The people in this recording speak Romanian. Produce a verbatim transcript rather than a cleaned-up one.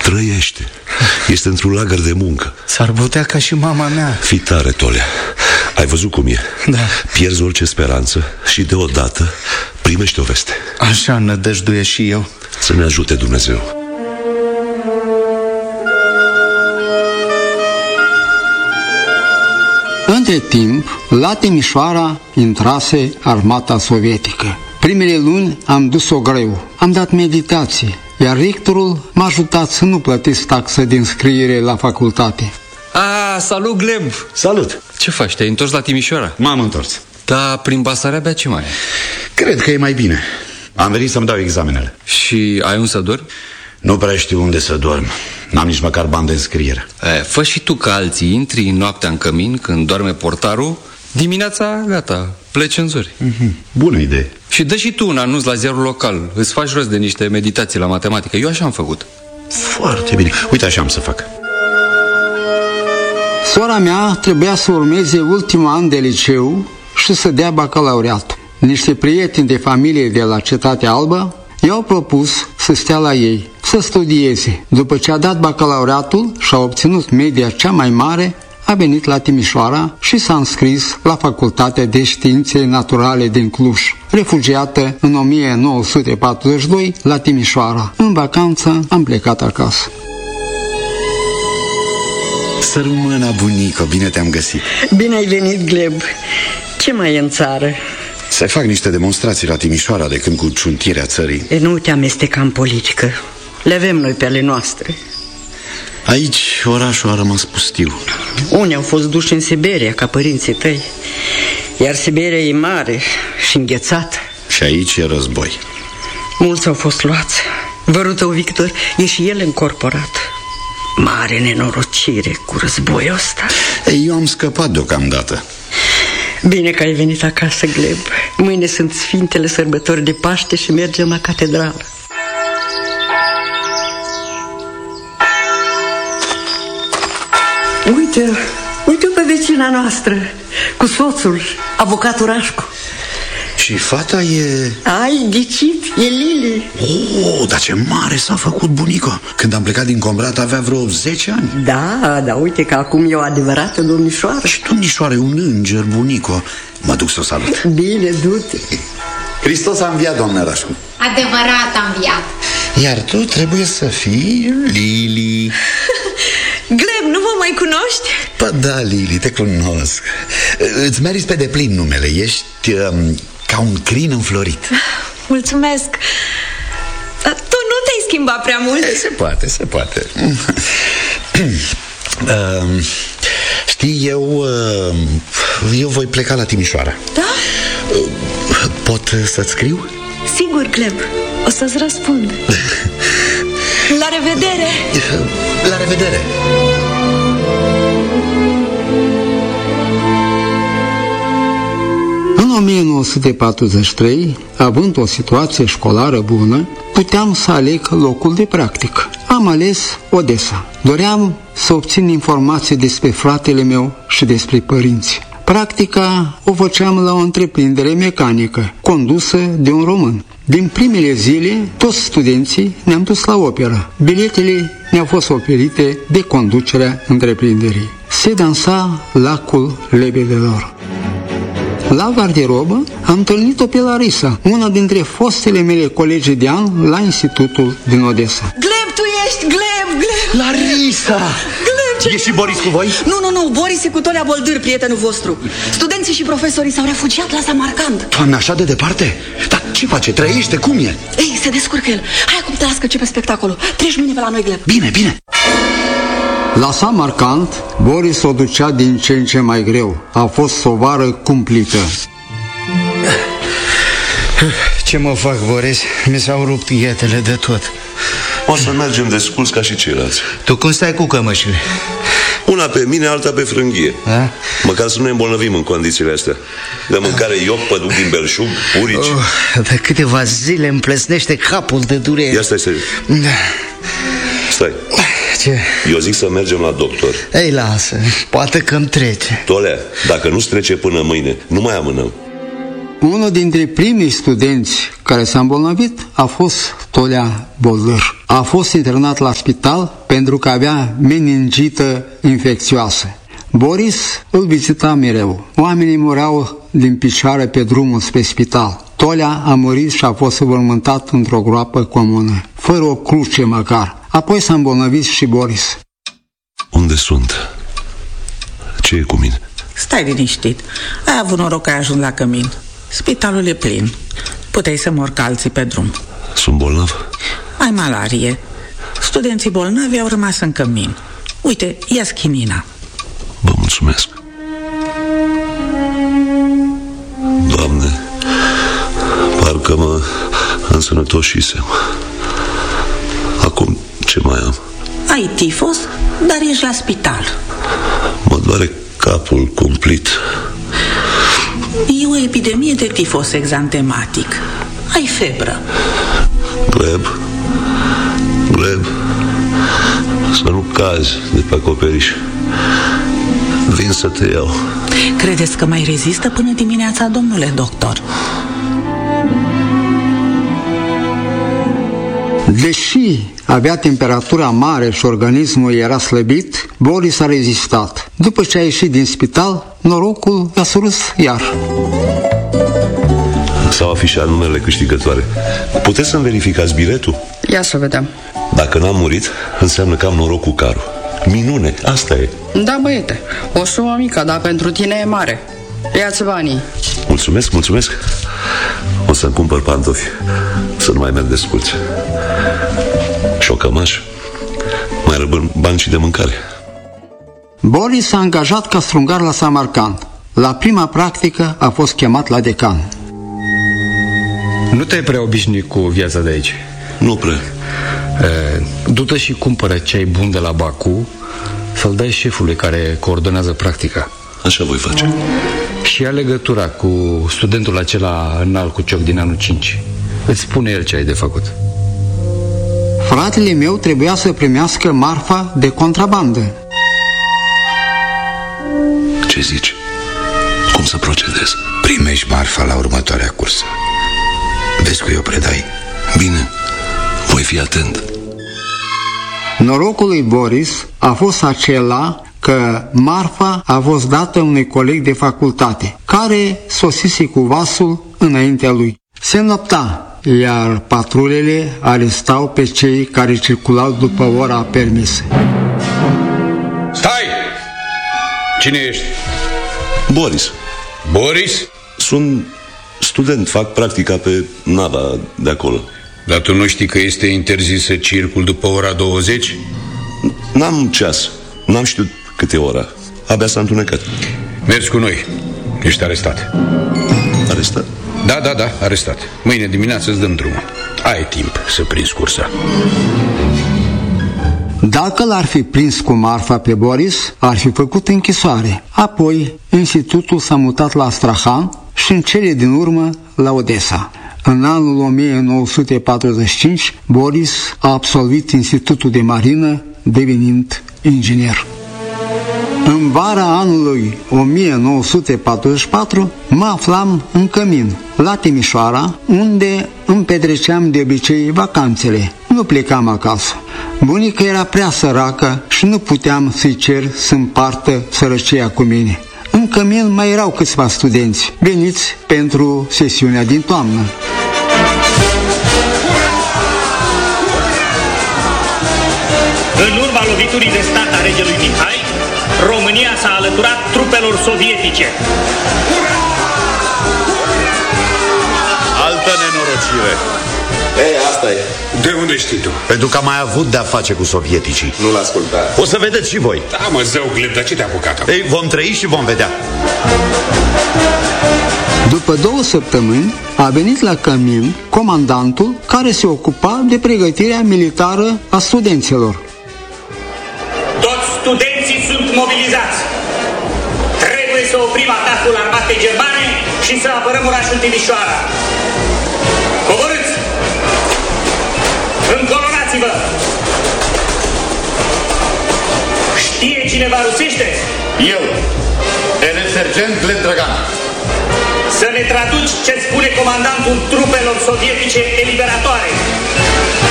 Trăiește. Este într-un lagăr de muncă. S-ar putea ca și mama mea. Fii tare, Tolea. Ai văzut cum e? Da. Pierzi orice speranță și deodată primești o veste. Așa nădăjduie și eu. Să ne ajute Dumnezeu. Între timp, la Timișoara intrase armata sovietică. Primele luni am dus-o greu, am dat meditații, iar rectorul m-a ajutat să nu plătesc taxă de înscriere la facultate. A, salut, Gleb! Salut! Ce faci? Te-ai întors la Timișoara? M-am întors. Da, prin Basarabia ce mai e? Cred că e mai bine. Am venit să-mi dau examenele. Și ai un să dormi? Nu prea știu unde să dorm. N-am nici măcar bani de înscriere. E, fă și tu ca alții, intri noaptea în cămin când doarme portarul. Dimineața, gata, pleci în zori. Mm-hmm. Bună idee. Și dă și tu un anunț la ziarul local. Îți faci rost de niște meditații la matematică. Eu așa am făcut. Foarte bine. Uite, așa am să fac. Sora mea trebuia să urmeze ultimul an de liceu și să dea bacalaureatul. Niște prieteni de familie de la Cetatea Albă i-au propus să stea la ei, să studieze. După ce a dat bacalaureatul și a obținut media cea mai mare, a venit la Timișoara și s-a înscris la Facultatea de Științe Naturale din Cluj, refugiată în o mie nouă sute patruzeci și doi la Timișoara. În vacanță am plecat acasă. Să rămână, bunico, bine te-am găsit. Bine ai venit, Gleb. Ce mai e în țară? Se fac niște demonstrații la Timișoara de când cu ciuntirea țării. E, nu te amesteca în politică. Le avem noi pe ale noastre. Aici orașul a rămas pustiu. Unii au fost duși în Siberia ca părinții tăi, iar Siberia e mare și înghețată. Și aici e război. Mulți au fost luați. Vărul tău Victor e și el încorporat. Mare nenorocire cu războiul ăsta. Ei, eu am scăpat deocamdată. Bine că ai venit acasă, Gleb. Mâine sunt Sfintele Sărbători de Paște și mergem la catedrală. Uite, uite pe vecina noastră, cu soțul, avocatul Rașcu. Și fata e... Ai ghicit, e Lili. Oh, dar ce mare s-a făcut, bunico. Când am plecat din Combrat avea vreo zece ani. Da, dar uite că acum e o adevărată domnișoară. Și domnișoară e un înger, bunico. Mă duc să o salut. Bine, du-te. Hristos a înviat, doamna Rașcu. Adevărat a înviat. Iar tu trebuie să fii Lili. Gleb, nu mă mai cunoști? Păi da, Lili, te cunosc. Îți meriți pe deplin numele. Ești um, ca un crin înflorit. Mulțumesc. Tu nu te-ai schimbat prea mult. E, se poate, se poate. uh, Știi, eu uh, Eu voi pleca la Timișoara. Da? uh, Pot să-ți scriu? Sigur, Gleb, o să-ți răspund. La revedere! La revedere! În o mie nouă sute patruzeci și trei, având o situație școlară bună, puteam să aleg locul de practică. Am ales Odessa. Doream să obțin informații despre fratele meu și despre părinți. Practica o făceam la o întreprindere mecanică, condusă de un român. Din primele zile, toți studenții ne-am dus la operă. Biletele ne-au fost oferite de conducerea întreprinderii. Se dansa Lacul Lebedelor. La garderobă am întâlnit-o pe Larisa, una dintre fostele mele colegi de an la institutul din Odessa. Gleb, tu ești, Gleb, Gleb! Larisa! Gleb, ce... E și Boris cu voi? Nu, nu, nu, Boris e cu Tolea Boldâr, prietenul vostru. Studenții și profesorii s-au refugiat la Samarcand. Doamne, așa de departe? Dar ce face? Trăiește? Cum e? Ei, se descurcă el. Hai acum te las că începe spectacolul. Treci mâine pe la noi, Gleb. Bine, bine. La Samarcand, Boris o ducea din ce în ce mai greu. A fost o vară cumplită. Ce mă fac, Boris? Mi s-au rupt ghetele de tot. O să mergem desculți ca și ceilalți. Tu cum stai cu cămășile? Una pe mine, alta pe frânghie. A? Măcar să nu ne îmbolnăvim în condițiile astea. De mâncare ioc, păduc din belșug, purici. Oh, de câteva zile îmi plesnește capul de durere. Ia stai serios. Da. Stai. Ce? Eu zic să mergem la doctor. Ei, lasă, poate că-mi trece. Tolea, dacă nu-ți trece până mâine, nu mai amânăm. Unul dintre primii studenți care s-a îmbolnăvit a fost Tolea Boldâr. A fost internat la spital pentru că avea meningită infecțioasă. Boris îl vizita mereu. Oamenii mureau din picioare pe drumul spre spital. Tolea a murit și a fost înmormântat într-o groapă comună, fără o cruce măcar. Apoi s-a îmbolnăvit și Boris. Unde sunt? Ce e cu mine? Stai liniștit. Ai avut noroc că ai ajuns la Cămin. Spitalul e plin. Puteai să mor ca alții pe drum. Sunt bolnav? Ai malarie. Studenții bolnavi au rămas în Cămin. Uite, ia-ți chinina. Vă mulțumesc. Doamne, parcă mă însănătoșisem. Acum ce mai am? Ai tifos, dar ești la spital. Mă doare capul cumplit. E o epidemie de tifos exantematic. Ai febră. Gleb, Gleb, să nu cazi de pe acoperiș. Vin să te iau. Credeți că mai rezistă până dimineața, domnule doctor? Deși avea temperatura mare și organismul era slăbit, Boris a rezistat. După ce a ieșit din spital, norocul i-a surus iar. S-au afișat numerele câștigătoare. Puteți să-mi verificați biletul? Ia să vedem. Dacă n-am murit, înseamnă că am noroc cu carul. Minune, asta e. Da, băiete, o sumă mică, dar pentru tine e mare. Ia-ți banii. Mulțumesc, mulțumesc. O să-mi cumpăr pantofi, să nu mai merg desculți. Și o cămașă. Mai rămân bani și de mâncare. Boris s-a angajat ca strungar la Samarcand. La prima practică a fost chemat la decan. Nu te-ai prea obișnuit cu viața de aici? Nu prea. Du-te și cumpără ceai bun de la Baku, să-l dai șefului care coordonează practica. Așa voi face. Și ia legătura cu studentul acela înalt cu cioc din anul cinci. Îți spune el ce ai de făcut. Fratele meu trebuia să primească marfa de contrabandă. Ce zici? Cum să procedez? Primești marfa la următoarea cursă. Vezi că eu predai. Bine, voi fi atent. Norocul lui Boris a fost acela că marfa a fost dată unui coleg de facultate, care sosise cu vasul înaintea lui. Se nopta, iar patrulele arestau pe cei care circulau după ora permisă. Stai! Cine ești? Boris. Boris? Sunt student, fac practica pe nava de acolo. Dar tu nu știi că este interzis să circul după ora douăzeci? N-am ceas, n-am știut cât e ora. Abia s-a întunecat. Mergi cu noi. Ești arestat. Arestat? Da, da, da, arestat. Mâine dimineață îți dăm drumul. Ai timp să prinzi cursa. Dacă l-ar fi prins cu marfa pe Boris, ar fi făcut închisoare. Apoi, institutul s-a mutat la Astrahan și în cele din urmă la Odessa. În anul o mie nouă sute patruzeci și cinci, Boris a absolvit Institutul de Marină, devenind inginer. În vara anului o mie nouă sute patruzeci și patru mă aflam în Cămin, la Timișoara, unde îmi petreceam de obicei vacanțele. Nu plecam acasă. Bunica era prea săracă și nu puteam să-i cer să împartă sărăcia cu mine. În Cămin mai erau câțiva studenți veniți pentru sesiunea din toamnă. În urma loviturii de stat a regelui Mihai, România s-a alăturat trupelor sovietice. Altă nenorocire. Ei, asta e. De unde știi tu? Pentru că am mai avut de-a face cu sovieticii. Nu l-asculta. O să vedeți și voi. Da, mă, zău, Gleb, dar ce te-a apucat? Ei, vom trăi și vom vedea. După două săptămâni a venit la Cămin comandantul care se ocupa de pregătirea militară a studenților. Toți studenții sunt mobilizați. Trebuie să oprim atacul armatei germane și să apărăm orașul Timișoara. Coborâți! Încolonați-vă! Știe cineva rusește? Eu, ele sergent Gleb Dragan. Să ne traduci ce spune comandantul trupelor sovietice eliberatoare.